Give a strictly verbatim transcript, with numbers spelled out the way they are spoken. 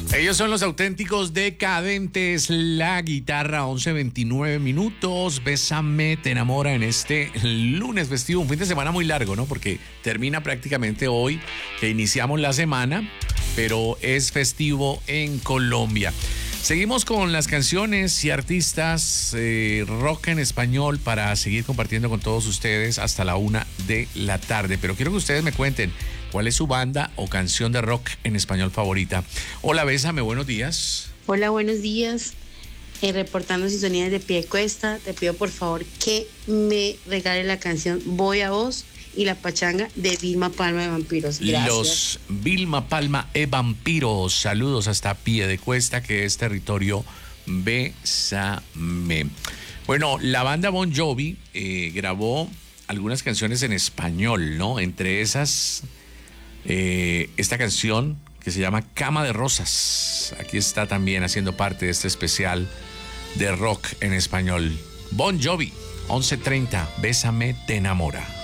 Ellos son los auténticos decadentes. La guitarra, once veintinueve minutos. Bésame, te enamora en este lunes festivo. Un fin de semana muy largo, ¿no? Porque termina prácticamente hoy, que iniciamos la semana, pero es festivo en Colombia. Seguimos con las canciones y artistas eh, rock en español para seguir compartiendo con todos ustedes hasta la una de la tarde. Pero quiero que ustedes me cuenten cuál es su banda o canción de rock en español favorita. Hola, Bésame, buenos días. Hola, buenos días. Eh, reportando sintonías de Piedecuesta, te pido por favor que me regale la canción Voy a Vos y la pachanga de Vilma Palma de Vampiros. Gracias. Los Vilma Palma e Vampiros. Saludos hasta Piedecuesta, que es territorio Bésame. Bueno, la banda Bon Jovi eh, grabó algunas canciones en español, ¿no? Entre esas, eh, esta canción que se llama Cama de Rosas. Aquí está también haciendo parte de este especial de rock en español. Bon Jovi, once treinta, Bésame, te enamora.